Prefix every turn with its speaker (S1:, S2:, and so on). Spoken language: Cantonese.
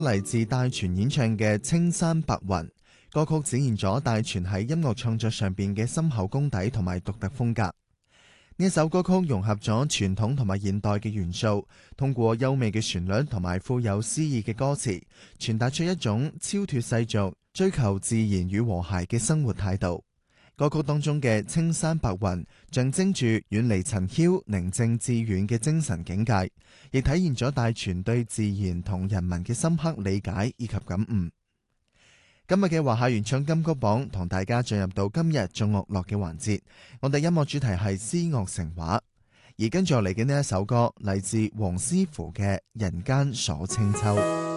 S1: 嚟自大全演唱嘅《青山白雲》歌曲，展現咗大全喺音樂創作上邊嘅深厚功底同埋獨特風格。呢首歌曲融合咗傳統同埋現代嘅元素，通過優美嘅旋律同埋富有詩意嘅歌詞，傳達出一種超脫世俗、追求自然與和諧嘅生活態度。歌曲當中嘅青山白雲象徵住遠離塵囂、寧靜致遠嘅精神境界，亦體現咗大全對自然同人民嘅深刻理解以及感悟。今日嘅華夏原創金曲榜同大家進入到今日眾樂樂嘅環節，我哋音樂主題係詩樂成畫，而跟住落嚟嘅呢一首歌嚟自黃師傅嘅《人間鎖清秋》。